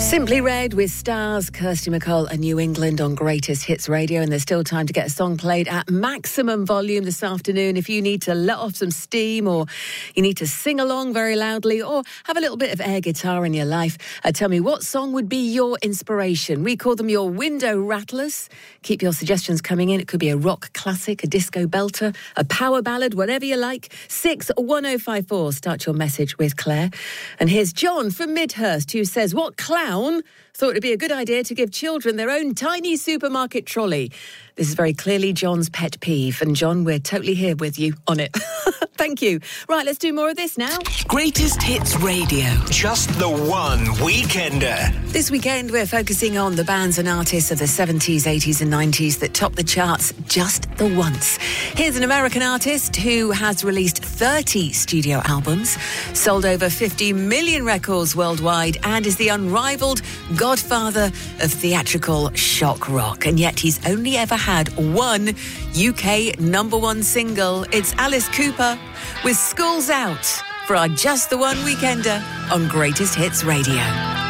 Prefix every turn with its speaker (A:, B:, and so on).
A: Simply Red with Stars, Kirsty MacColl and New England on Greatest Hits Radio, and there's still time to get a song played at maximum volume this afternoon if you need to let off some steam, or you need to sing along very loudly, or have a little bit of air guitar in your life. Tell me, what song would be your inspiration? We call them your window rattlers. Keep your suggestions coming in. It could be a rock classic, a disco belter, a power ballad, whatever you like. 61054. Start your message with Claire. And here's John from Midhurst, who says, what clown thought it'd be a good idea to give children their own tiny supermarket trolley? This is very clearly John's pet peeve. And John, we're totally here with you on it. Thank you. Right, let's do more of this now.
B: Greatest Hits Radio.
C: Just the one weekender.
A: This weekend, we're focusing on the bands and artists of the 70s, 80s and 90s that topped the charts just the once. Here's an American artist who has released 30 studio albums, sold over 50 million records worldwide, and is the unrivaled godfather of theatrical shock rock. And yet he's only ever had one UK number one single. It's Alice Cooper with School's Out for our Just the One Weekender on Greatest Hits Radio.